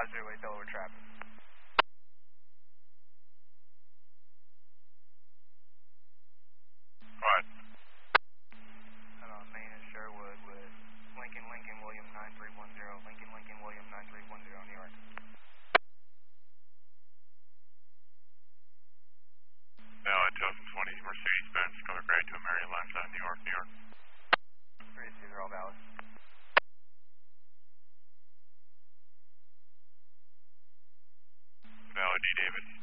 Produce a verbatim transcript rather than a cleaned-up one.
Roger, eight Delaware traffic. What? And on Main and Sherwood with Lincoln, Lincoln, William nine three one zero, Lincoln, Lincoln, William nine three one zero, New York. Valley two thousand twenty Mercedes-Benz, color gray to Mary Lambda, New York, New York. three two, they're all valid. Valley D. David.